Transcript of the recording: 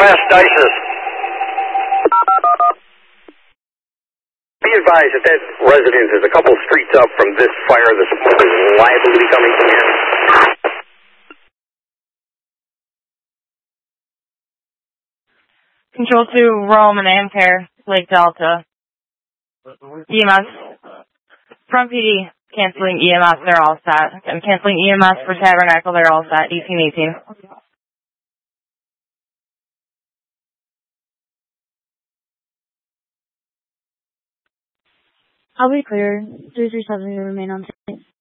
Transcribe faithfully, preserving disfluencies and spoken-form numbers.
West ISIS. Be advised that that residence is a couple streets up from this fire. The smoke is liable to be coming from here. Control two, Rome and Amcare, Lake Delta. E M S. Front P D, canceling E M S, they're all set. I'm canceling E M S for Tabernacle, they're all set. eighteen eighteen. I'll be clear. three three seven, you remain on site.